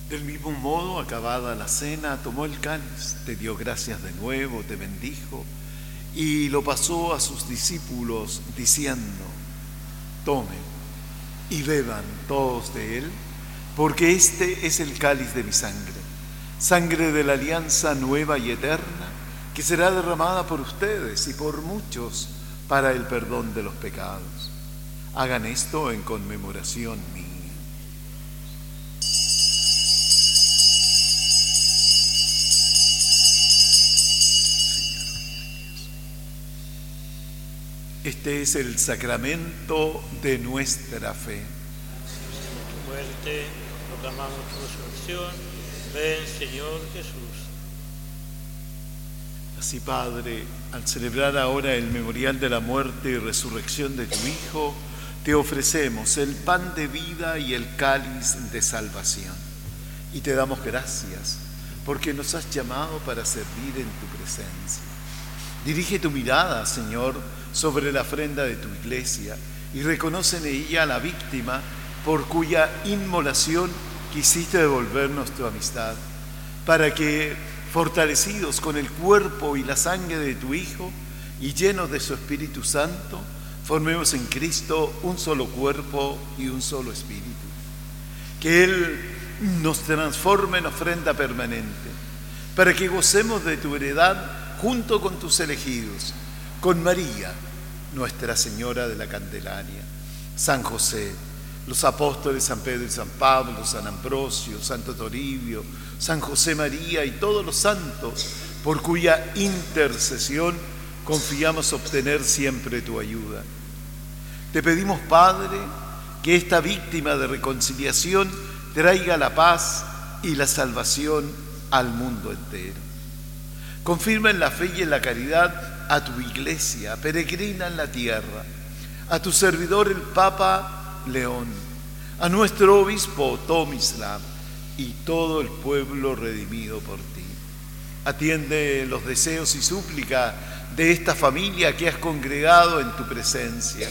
Del mismo modo, acabada la cena, tomó el cáliz, te dio gracias de nuevo, te bendijo y lo pasó a sus discípulos diciendo: tomen y beban todos de él, porque este es el cáliz de mi sangre, sangre de la alianza nueva y eterna, que será derramada por ustedes y por muchos para el perdón de los pecados. Hagan esto en conmemoración mía. Este es el sacramento de nuestra fe. Tu muerte, proclamamos tu resurrección. Ven, Señor Jesús. Así, Padre, al celebrar ahora el memorial de la muerte y resurrección de tu Hijo, te ofrecemos el pan de vida y el cáliz de salvación. Y te damos gracias porque nos has llamado para servir en tu presencia. Dirige tu mirada, Señor, sobre la ofrenda de tu iglesia y reconoce en ella a la víctima por cuya inmolación quisiste devolvernos tu amistad, para que, fortalecidos con el cuerpo y la sangre de tu Hijo y llenos de su Espíritu Santo, formemos en Cristo un solo cuerpo y un solo espíritu. Que Él nos transforme en ofrenda permanente, para que gocemos de tu heredad junto con tus elegidos, con María, Nuestra Señora de la Candelaria, San José, los apóstoles San Pedro y San Pablo, San Ambrosio, Santo Toribio, San José María y todos los santos, por cuya intercesión confiamos obtener siempre tu ayuda. Te pedimos, Padre, que esta víctima de reconciliación traiga la paz y la salvación al mundo entero. Confirma en la fe y en la caridad a tu iglesia, peregrina en la tierra, a tu servidor el Papa León, a nuestro obispo Tomislav y todo el pueblo redimido por ti. Atiende los deseos y súplica de esta familia que has congregado en tu presencia.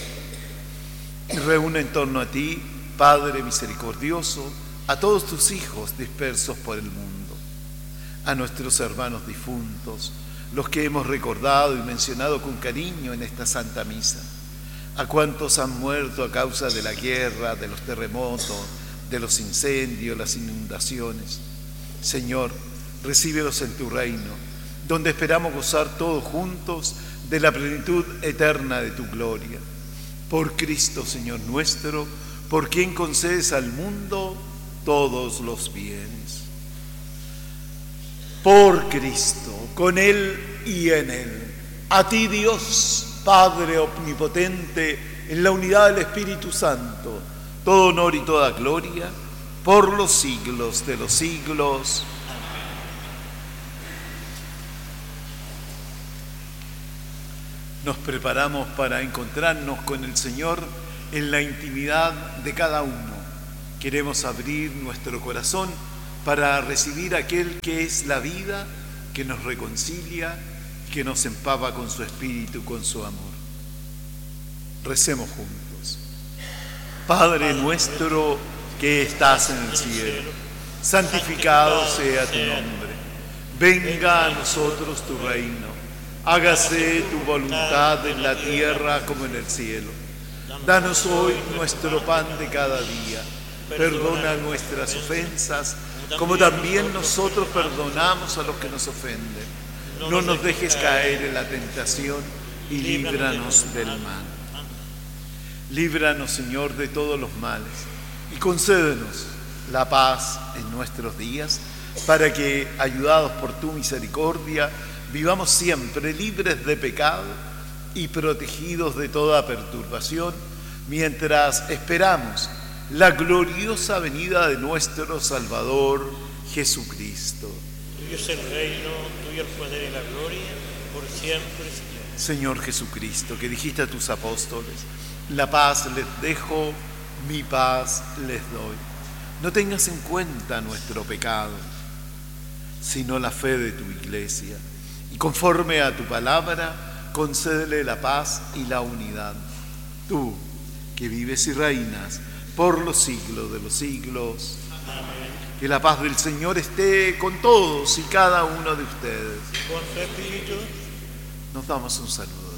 Y reúne en torno a ti, Padre misericordioso, a todos tus hijos dispersos por el mundo, a nuestros hermanos difuntos, los que hemos recordado y mencionado con cariño en esta Santa Misa, a cuantos han muerto a causa de la guerra, de los terremotos, de los incendios, las inundaciones. Señor, recíbelos en tu reino, donde esperamos gozar todos juntos de la plenitud eterna de tu gloria. Por Cristo, Señor nuestro, por quien concedes al mundo todos los bienes. Por Cristo, con Él y en Él, a ti Dios, Padre omnipotente, en la unidad del Espíritu Santo, todo honor y toda gloria, por los siglos de los siglos. Nos preparamos para encontrarnos con el Señor en la intimidad de cada uno. Queremos abrir nuestro corazón para recibir aquel que es la vida, que nos reconcilia, que nos empapa con su espíritu, con su amor. Recemos juntos. Padre nuestro que estás en el cielo, santificado sea tu nombre. Venga a nosotros tu reino. Hágase tu voluntad en la tierra como en el cielo. Danos hoy nuestro pan de cada día. Perdona nuestras ofensas, como también nosotros perdonamos a los que nos ofenden. No nos dejes caer en la tentación y líbranos del mal. Líbranos, Señor, de todos los males y concédenos la paz en nuestros días, para que, ayudados por tu misericordia, vivamos siempre libres de pecado y protegidos de toda perturbación, mientras esperamos la gloriosa venida de nuestro Salvador Jesucristo. Tuyo es el reino, tuyo el poder y la gloria, por siempre, Señor. Señor Jesucristo, que dijiste a tus apóstoles: la paz les dejo, mi paz les doy. No tengas en cuenta nuestro pecado, sino la fe de tu iglesia. Y conforme a tu palabra, concédele la paz y la unidad. Tú, que vives y reinas por los siglos de los siglos. Amén. Que la paz del Señor esté con todos y cada uno de ustedes. Con tu espíritu. Nos damos un saludo.